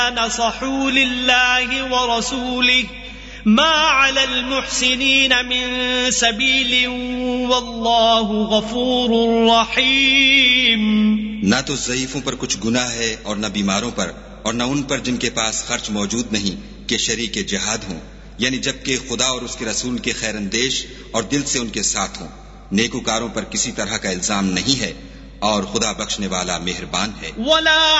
नसहू लिल्लाहि व रसूलिहि मा अलल मुहसिनीन मिन सबीलिन वल्लाहु गफूरुर रहीम। न तो ज़ईफों पर कुछ गुनाह है और न बीमारों पर, और न उन पर जिनके पास खर्च मौजूद नहीं कि शरीके जिहाद हों, यानी जबकि खुदा और उसके रसूल के खैरंदेश और दिल से उनके साथ हों। नेकुकारों पर किसी तरह का इल्जाम नहीं है और खुदा बख्शने वाला मेहरबान है।